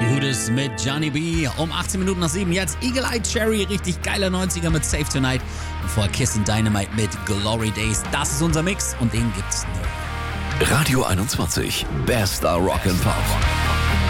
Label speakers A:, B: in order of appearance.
A: Judas mit Johnny B. Um 18 Minuten nach 7. Jetzt Eagle Eye Cherry, richtig geiler 90er mit Save Tonight. Und vorher Kiss and Dynamite mit Glory Days. Das ist unser Mix und den gibt's neu.
B: Radio 21, bester Rock and Pop.